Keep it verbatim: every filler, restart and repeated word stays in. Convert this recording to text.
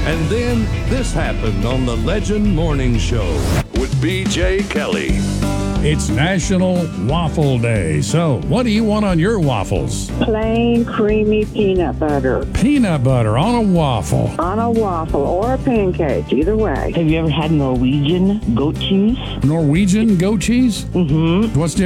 And then this happened on the Legend Morning Show with B J Kelly. It's National Waffle Day. So, what do you want on your waffles? Plain creamy peanut butter Peanut butter on a waffle. on a waffle or a pancake, either way. Have you ever had Norwegian goat cheese? Norwegian goat cheese? Mm-hmm. What's